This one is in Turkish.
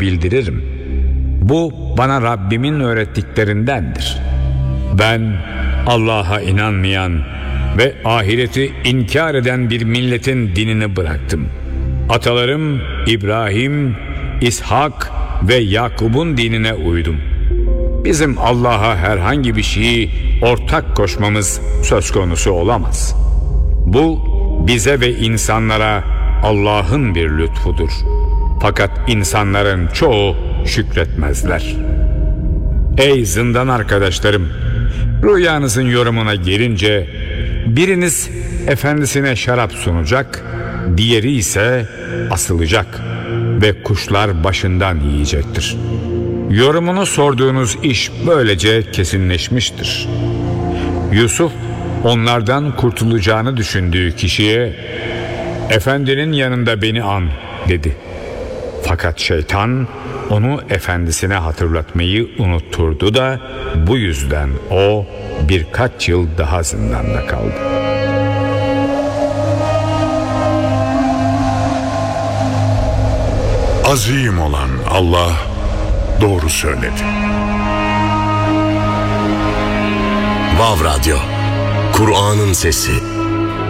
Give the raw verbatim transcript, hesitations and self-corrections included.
bildiririm. Bu bana Rabbimin öğrettiklerindendir. Ben Allah'a inanmayan ve ahireti inkar eden bir milletin dinini bıraktım. Atalarım İbrahim, İshak ve Yakub'un dinine uydum. Bizim Allah'a herhangi bir şeyi ortak koşmamız söz konusu olamaz. Bu bize ve insanlara Allah'ın bir lütfudur. Fakat insanların çoğu şükretmezler. Ey zindan arkadaşlarım, rüyanızın yorumuna gelince biriniz efendisine şarap sunacak, diğeri ise asılacak ve kuşlar başından yiyecektir. Yorumunu sorduğunuz iş böylece kesinleşmiştir. Yusuf onlardan kurtulacağını düşündüğü kişiye "Efendinin yanında beni an" dedi. Fakat şeytan onu efendisine hatırlatmayı unutturdu da bu yüzden o birkaç yıl daha zindanda kaldı. Azim olan Allah doğru söyledi. Vav Radyo, Kur'an'ın sesi.